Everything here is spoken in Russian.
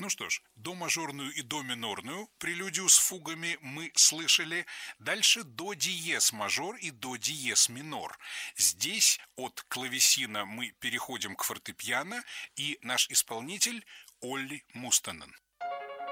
Ну что ж, до мажорную и до минорную прелюдию с фугами мы слышали. Дальше до диез мажор и до диез минор. Здесь от клавесина мы переходим к фортепиано, и наш исполнитель Олли Мустанен.